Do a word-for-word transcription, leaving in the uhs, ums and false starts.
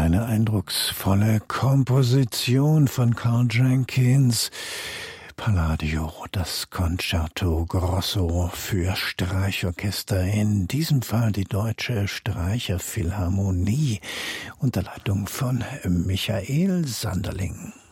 Eine eindrucksvolle Komposition von Karl Jenkins. Palladio, das Concerto Grosso für Streichorchester, in diesem Fall die Deutsche Streicherphilharmonie unter Leitung von Michael Sanderling.